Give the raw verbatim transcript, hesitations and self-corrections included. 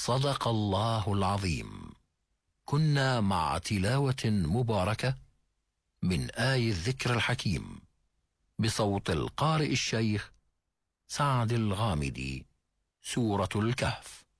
صدق الله العظيم. كنا مع تلاوة مباركة من آي الذكر الحكيم بصوت القارئ الشيخ سعد الغامدي، سورة الكهف.